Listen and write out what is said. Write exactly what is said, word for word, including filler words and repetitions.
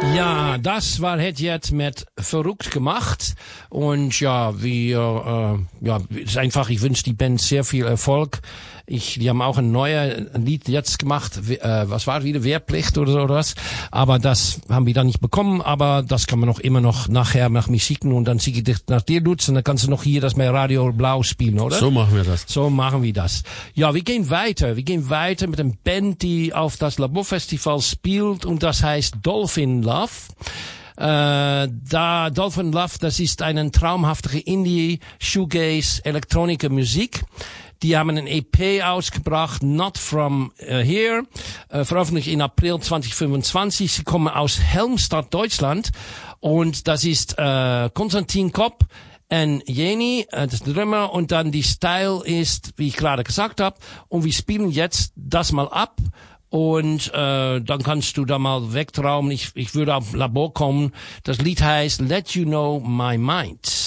Ja, das war het jetzt mit verrückt gemacht und ja, wir äh, ja, ist einfach, ich wünsche die Band sehr viel Erfolg. Ich, die haben auch ein neues Lied jetzt gemacht, äh, was war wieder, Wehrpflicht oder so oder was, aber das haben wir dann nicht bekommen, aber das kann man noch immer noch nachher nach mir schicken und dann schicke ich dich nach dir, Lutz, und dann kannst du noch hier das bei Radio Blau spielen, oder? So machen wir das. So machen wir das. Ja, wir gehen weiter, wir gehen weiter mit einer Band, die auf das Laborfestival spielt und das heißt Dolphin Love. Äh, da Dolphin Love, das ist eine traumhafte Indie, Shoegaze, elektronische Musik. Die haben ein E P ausgebracht, Not From uh, Here, äh, veröffentlicht in April zwanzig fünfundzwanzig. Sie kommen aus Helmstadt, Deutschland. Und das ist äh, Konstantin Kopp und Jenny, äh, das ist der Drummer. Und dann die Style ist, wie ich gerade gesagt habe. Und wir spielen jetzt das mal ab. Und äh, dann kannst du da mal wegtraumen. Ich, ich würde auf Labor kommen. Das Lied heißt Let You Know My Mind.